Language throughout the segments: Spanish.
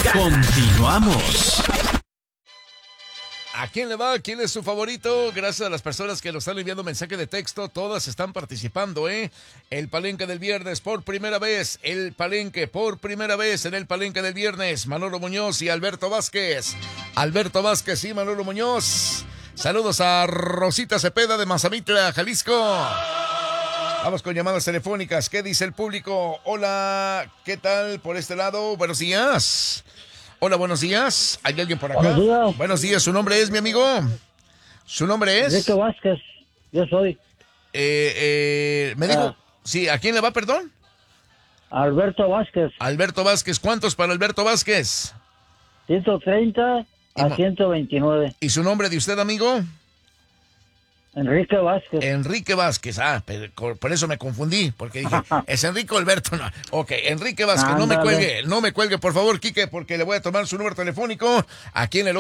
Continuamos. ¿A quién le va? ¿Quién es su favorito? Gracias a las personas que nos están enviando mensaje de texto, todas están participando, ¿eh? El palenque del viernes por primera vez, el palenque por primera vez en el palenque del viernes, Manolo Muñoz y Alberto Vázquez. Alberto Vázquez y Manolo Muñoz. Saludos a Rosita Cepeda de Mazamitla, Jalisco. Vamos con llamadas telefónicas. ¿Qué dice el público? Hola, ¿qué tal por este lado? Buenos días. Hola, buenos días. ¿Hay alguien por acá? Buenos días. Buenos días. ¿Su nombre es, mi amigo? ¿Su nombre es? Enrique Vázquez. Yo soy. Me dijo... Sí, ¿a quién le va, perdón? Alberto Vázquez. Alberto Vázquez. ¿Cuántos para Alberto Vázquez? 130 a 129. ¿Y su nombre de usted, amigo? Enrique Vázquez. Enrique Vázquez, por eso me confundí, porque dije, ¿es Enrique o Alberto? No. Ok, Enrique Vázquez, no me cuelgue, por favor, Quique, porque le voy a tomar su número telefónico, aquí en el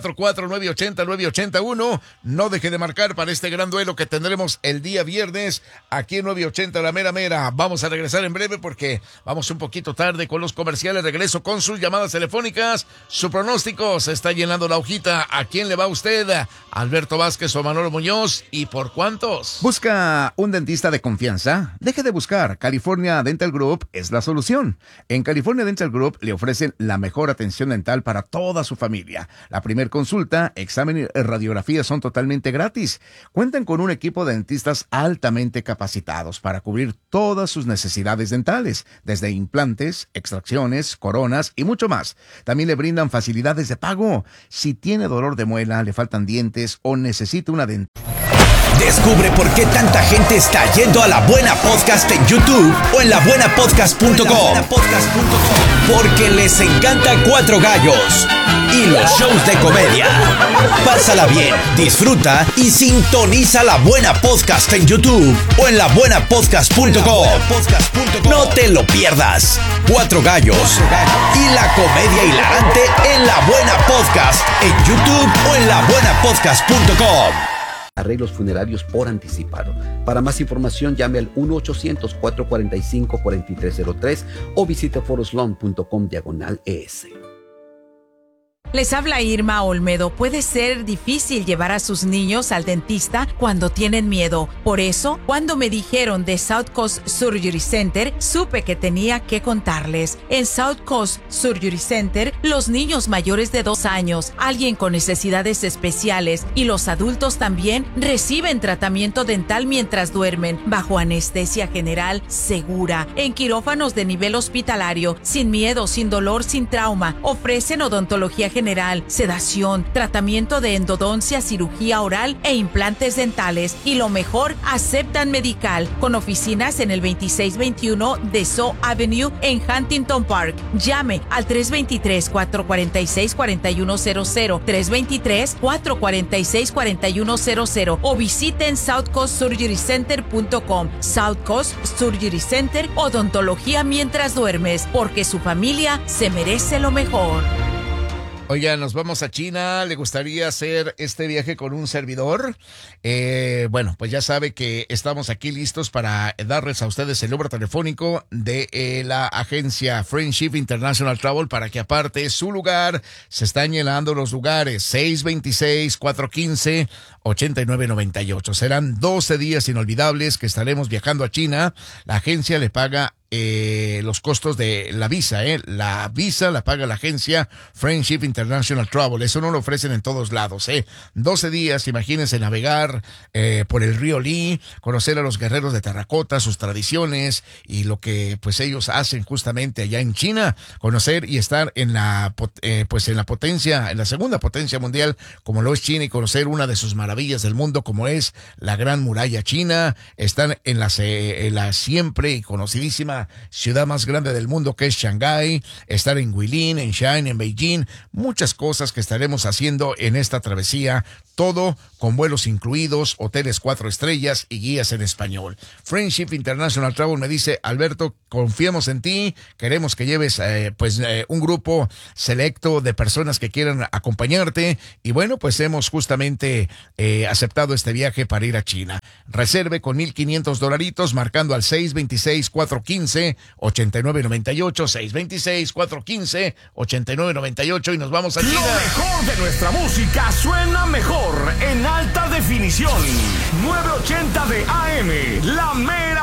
844-980-981, no deje de marcar para este gran duelo que tendremos el día viernes, aquí en 980 La Mera Mera. Vamos a regresar en breve porque vamos un poquito tarde con los comerciales, regreso con sus llamadas telefónicas, su pronóstico, se está llenando la hojita, ¿a quién le va usted? ¿Alberto Vázquez o Manolo Muñoz? ¿Y por cuántos? ¿Busca un dentista de confianza? Deje de buscar. California Dental Group es la solución. En California Dental Group le ofrecen la mejor atención dental para toda su familia. La primer consulta, examen y radiografía son totalmente gratis. Cuentan con un equipo de dentistas altamente capacitados para cubrir todas sus necesidades dentales, desde implantes, extracciones, coronas y mucho más. También le brindan facilidades de pago. Si tiene dolor de muela, le faltan dientes o necesita una dentadura. Descubre por qué tanta gente está yendo a La Buena Podcast en YouTube o en labuenapodcast.com. Porque les encanta Cuatro Gallos y los shows de comedia. Pásala bien, disfruta y sintoniza La Buena Podcast en YouTube o en labuenapodcast.com. No te lo pierdas. Cuatro Gallos y la comedia hilarante en La Buena Podcast en YouTube o en labuenapodcast.com. Arreglos funerarios por anticipado. Para más información llame al 1-800-445-4303 o visite foroslon.com/ES. Les habla Irma Olmedo. Puede ser difícil llevar a sus niños al dentista cuando tienen miedo. Por eso, cuando me dijeron de South Coast Surgery Center, supe que tenía que contarles. En South Coast Surgery Center, los niños mayores de 2 años, alguien con necesidades especiales y los adultos también reciben tratamiento dental mientras duermen, bajo anestesia general segura, en quirófanos de nivel hospitalario, sin miedo, sin dolor, sin trauma. Ofrecen odontología general, sedación, tratamiento de endodoncia, cirugía oral e implantes dentales. Y lo mejor, aceptan medical, con oficinas en el 2621 de Shaw Avenue en Huntington Park. Llame al 323-446-4100, 323-446-4100 o visiten southcoastsurgerycenter.com. South Coast Surgery Center, odontología mientras duermes, porque su familia se merece lo mejor. Oiga, nos vamos a China. ¿Le gustaría hacer este viaje con un servidor? Bueno, pues ya sabe que estamos aquí listos para darles a ustedes el número telefónico de la agencia Friendship International Travel para que aparte su lugar, se están llenando los lugares. 626-415-8998. Serán 12 días inolvidables que estaremos viajando a China. La agencia le paga los costos de la visa, la visa la paga la agencia Friendship International Travel. Eso no lo ofrecen en todos lados, 12 días, imagínense navegar por el río Li, conocer a los guerreros de terracota, sus tradiciones y lo que pues ellos hacen justamente allá en China, conocer y estar en la potencia, en la segunda potencia mundial como lo es China, y conocer una de sus maravillas del mundo como es la Gran Muralla China. Están en la siempre y conocidísima ciudad más grande del mundo que es Shanghái, estar en Guilin, en Xi'an, en Beijing, muchas cosas que estaremos haciendo en esta travesía, todo con vuelos incluidos, hoteles 4 estrellas y guías en español. Friendship International Travel me dice: Alberto, confiamos en ti, queremos que lleves un grupo selecto de personas que quieran acompañarte, y bueno, pues hemos justamente aceptado este viaje para ir a China. Reserve con $1,500 marcando al 626-415 415-8998, 626-415-8998 y nos vamos a China. Lo mejor de nuestra música suena mejor en alta definición. 980 de AM, la mera